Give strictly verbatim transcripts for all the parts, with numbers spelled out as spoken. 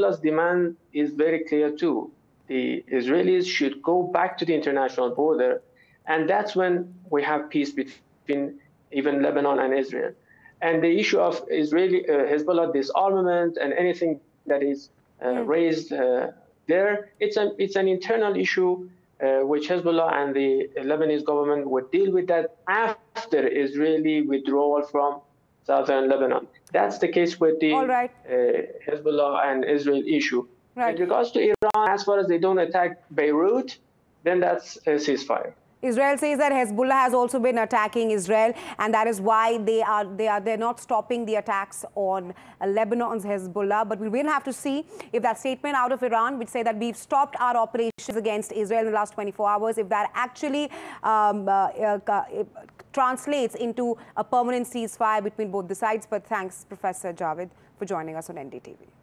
Hezbollah's demand is very clear too. The Israelis should go back to the international border, and that's when we have peace between even Lebanon and Israel. And the issue of Israeli uh, Hezbollah disarmament and anything that is uh, mm. raised uh, there, it's an it's an internal issue uh, which Hezbollah and the Lebanese government would deal with that after Israeli withdrawal from southern Lebanon. That's the case with the right. uh, Hezbollah and Israel issue. Right. In regards to Iran, as far as they don't attack Beirut, then that's a ceasefire. Israel says that Hezbollah has also been attacking Israel, and that is why they are they are they're not stopping the attacks on uh, Lebanon's Hezbollah. But we will have to see if that statement out of Iran, which say that we've stopped our operations against Israel in the last twenty-four hours, if that actually um, uh, uh, translates into a permanent ceasefire between both the sides. But thanks, Professor Javed, for joining us on N D T V.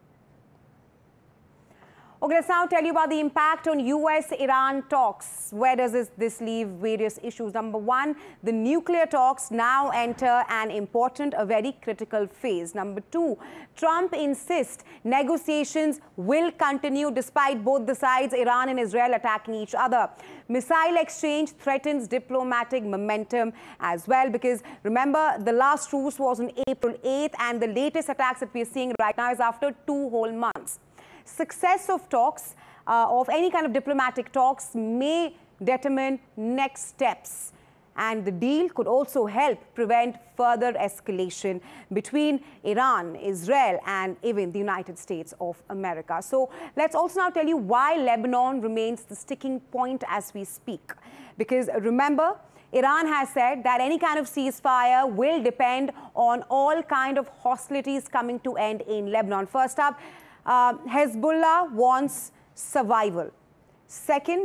Okay, let's now tell you about the impact on U S Iran talks. Where does this, this leave various issues? Number one, the nuclear talks now enter an important, a very critical phase. Number two, Trump insists negotiations will continue despite both the sides, Iran and Israel, attacking each other. Missile exchange threatens diplomatic momentum as well, because remember, the last truce was on April eighth, and the latest attacks that we are seeing right now is after two whole months. Success of talks, uh, of any kind of diplomatic talks, may determine next steps. And the deal could also help prevent further escalation between Iran, Israel, and even the United States of America. So let's also now tell you why Lebanon remains the sticking point as we speak. Because remember, Iran has said that any kind of ceasefire will depend on all kind of hostilities coming to end in Lebanon. First up, Uh, Hezbollah wants survival. Second,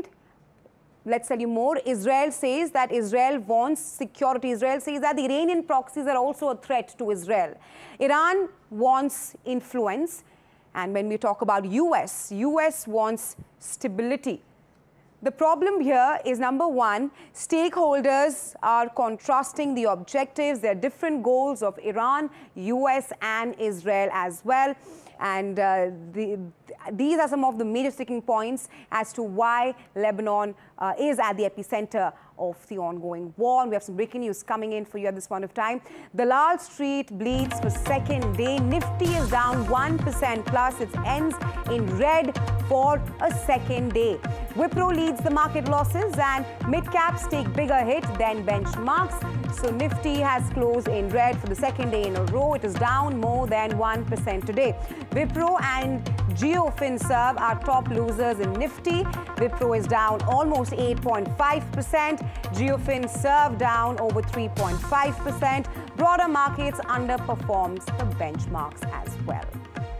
let's tell you more, Israel says that Israel wants security. Israel says that the Iranian proxies are also a threat to Israel. Iran wants influence. And when we talk about U S, U S wants stability. The problem here is, number one, stakeholders are contrasting the objectives. There are different goals of Iran, U S, and Israel as well. And uh, the, these are some of the major sticking points as to why Lebanon uh, is at the epicenter of the ongoing war. And we have some breaking news coming in for you at this point of time. Dalal Street bleeds for second day. Nifty is down one percent plus. It ends in red for a second day. Wipro leads the market losses, and mid-caps take bigger hit than benchmarks. So Nifty has closed in red for the second day in a row. It is down more than one percent today. Wipro and Jio FinServe are top losers in Nifty. Wipro is down almost eight point five percent. Jio FinServe down over three point five percent. Broader markets underperforms the benchmarks as well.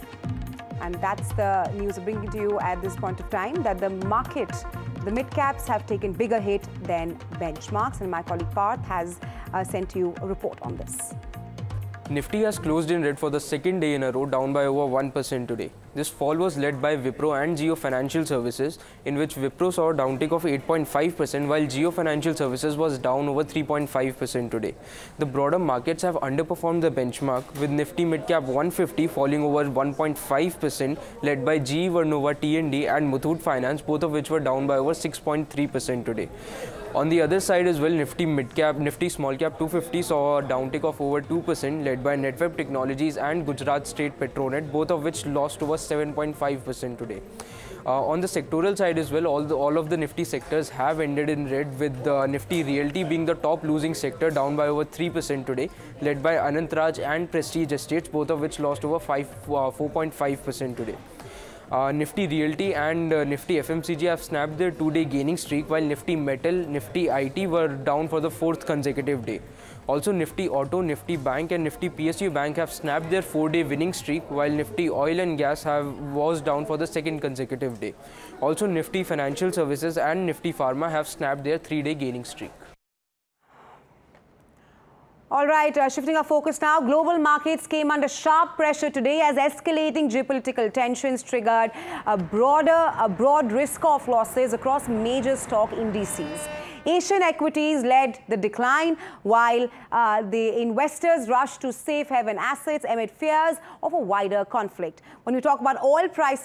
And that's the news I'm bringing to you at this point of time, that the market, the mid-caps have taken bigger hit than benchmarks. And my colleague Parth has uh, sent you a report on this. Nifty has closed in red for the second day in a row, down by over one percent today. This fall was led by Wipro and Jio Financial Services, in which Wipro saw a downtick of eight point five percent, while Jio Financial Services was down over three point five percent today. The broader markets have underperformed the benchmark, with Nifty Midcap one fifty falling over one point five percent, led by G E Vernova T and D and Muthoot Finance, both of which were down by over six point three percent today. On the other side as well, Nifty Midcap, Nifty Small Cap two fifty saw a downtick of over two percent, led by Netweb Technologies and Gujarat State Petronet, both of which lost over seven point five percent today. Uh, on the sectoral side as well, all, the, all of the Nifty sectors have ended in red, with uh, Nifty Realty being the top losing sector, down by over three percent today, led by Anant Raj and Prestige Estates, both of which lost over four point five percent today. Uh, Nifty Realty and uh, Nifty F M C G have snapped their two-day gaining streak, while Nifty Metal, Nifty I T were down for the fourth consecutive day. Also, Nifty Auto, Nifty Bank and Nifty P S U Bank have snapped their four-day winning streak, while Nifty Oil and Gas have was down for the second consecutive day. Also, Nifty Financial Services and Nifty Pharma have snapped their three-day gaining streak. All right, uh, shifting our focus now, global markets came under sharp pressure today as escalating geopolitical tensions triggered a broader, a broad risk-off losses across major stock indices. Asian equities led the decline, while uh, the investors rushed to safe haven assets amid fears of a wider conflict. When we talk about oil prices,